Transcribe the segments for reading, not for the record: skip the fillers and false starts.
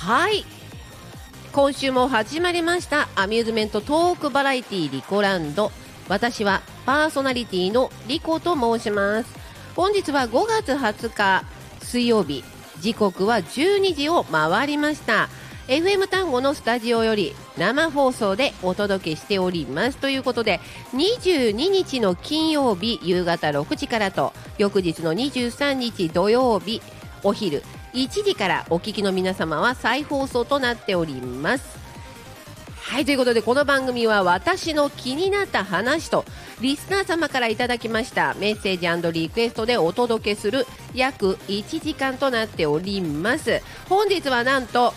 はい、今週も始まりましたアミューズメントトークバラエティリコランド。私はパーソナリティのリコと申します。本日は5月20日水曜日、時刻は12時を回りました。 FM 単語のスタジオより生放送でお届けしておりますということで、22日の金曜日夕方6時からと、翌日の23日土曜日お昼1時からお聞きの皆様は再放送となっております。はい、ということでこの番組は私の気になった話とリスナー様からいただきましたメッセージ&リクエストでお届けする約1時間となっております。本日はなんと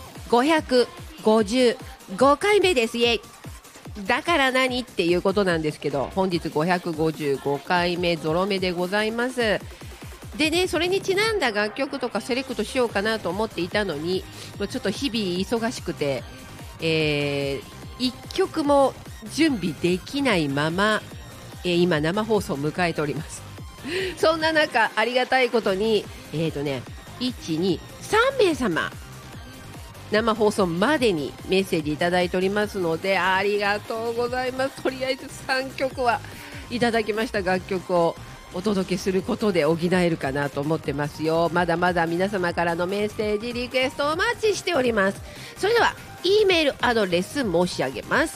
555回目です。イエイ。だから何っていうことなんですけど、本日555回目ゾロ目でございます。でね、それにちなんだ楽曲とかセレクトしようかなと思っていたのに、ちょっと日々忙しくて、1曲も準備できないまま、今生放送を迎えております。そんな中ありがたいことに1、2、3名様生放送までにメッセージいただいておりますので、ありがとうございます。とりあえず3曲はいただきました楽曲をお届けすることで補えるかなと思ってますよ。まだまだ皆様からのメッセージリクエストお待ちしております。それでは E メールアドレス申し上げます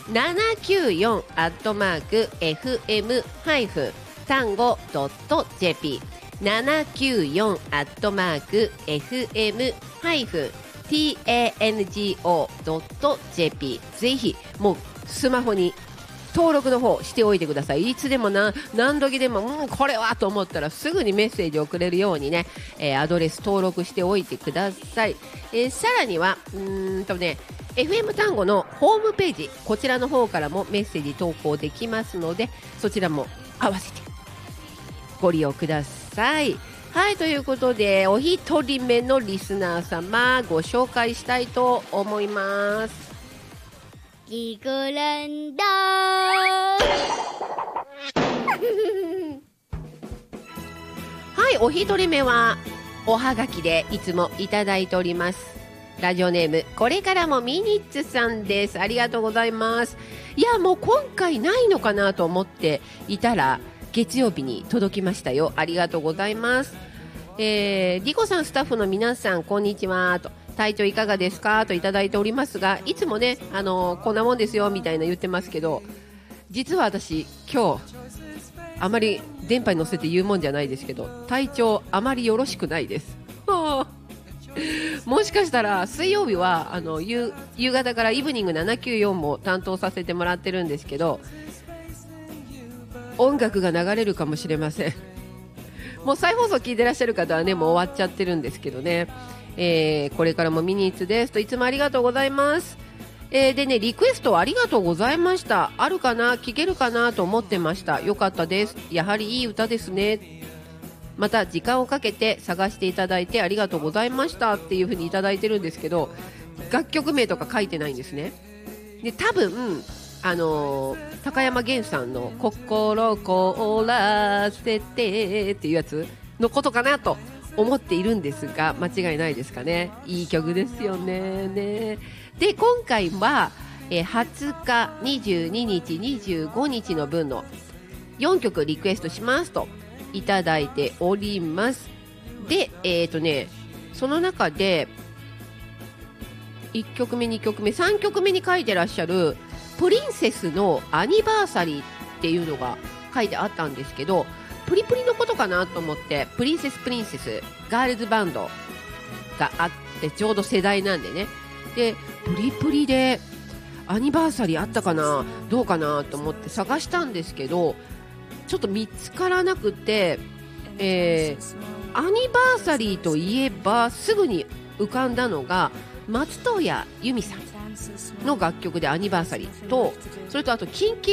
。794@fm-tango.jp794@fm-tango.jp ぜひもうスマホに登録の方しておいてください。いつでも何時でも、これはと思ったらすぐにメッセージを送れるようにね、アドレス登録しておいてください。さらにはFM 単語のホームページ、こちらの方からもメッセージ投稿できますので、そちらも合わせてご利用ください。はい、ということでお一人目のリスナー様ご紹介したいと思います。 リコランドはい、お一人目はおはがきでいつもいただいております。ラジオネームこれからもミニッツさんです。ありがとうございます。いや、もう今回ないのかなと思っていたら月曜日に届きましたよ。ありがとうございます。リコさん、スタッフの皆さんこんにちはと、体調いかがですかといただいておりますが、いつもね、こんなもんですよみたいな言ってますけど、実は私今日あまり電波に乗せて言うもんじゃないですけど、体調あまりよろしくないです。もしかしたら水曜日は夕方からイブニング794も担当させてもらってるんですけど、音楽が流れるかもしれません。もう再放送聞いてらっしゃる方はね、もう終わっちゃってるんですけどね。これからもミニッツですと、いつもありがとうございます。でね、リクエストありがとうございました。あるかな、聞けるかなと思ってました。よかったです。やはりいい歌ですね。また時間をかけて探していただいてありがとうございましたっていう風にいただいてるんですけど、楽曲名とか書いてないんですね。で、多分高山源さんの心凍らせてっていうやつのことかなと思っているんですが、間違いないですかね。いい曲ですよね。で、今回は20日、22日、25日の分の4曲リクエストしますといただいております。で、その中で1曲目、2曲目、3曲目に書いてらっしゃるプリンセスのアニバーサリーっていうのが書いてあったんですけど、プリプリのことかなと思って、プリンセスガールズバンドがあって、ちょうど世代なんでね。で、プリプリでアニバーサリーあったかな、どうかなと思って探したんですけど、ちょっと見つからなくて、アニバーサリーといえばすぐに浮かんだのが松任谷由実さんの楽曲でアニバーサリーと、それとあとキンキ